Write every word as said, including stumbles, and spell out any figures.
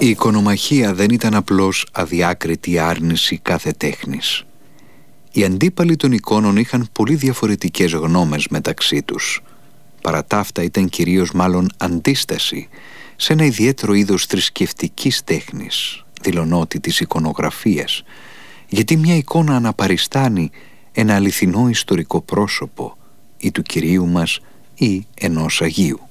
Η εικονομαχία δεν ήταν απλώς αδιάκριτη άρνηση κάθε τέχνης. Οι αντίπαλοι των εικόνων είχαν πολύ διαφορετικές γνώμες μεταξύ τους. Παρά τα αυτά ήταν κυρίως μάλλον αντίσταση σε ένα ιδιαίτερο είδος θρησκευτικής τέχνης, δηλωνότητης εικονογραφίας, γιατί μια εικόνα αναπαριστάνει ένα αληθινό ιστορικό πρόσωπο ή του Κυρίου μας ή ενός Αγίου.